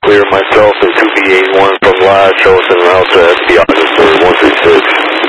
clear myself and 2B81 from Lodge, show us in route to SPI for 136.